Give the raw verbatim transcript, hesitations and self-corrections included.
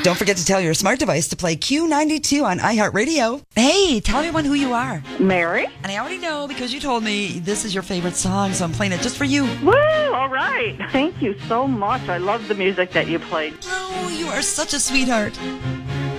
Don't forget to tell your smart device to play Q ninety-two on iHeartRadio. Hey, tell everyone who you are. Mary. And I already know because you told me this is your favorite song, so I'm playing it just for you. Woo! All right. Thank you so much. I love the music that you played. Oh, you are such a sweetheart.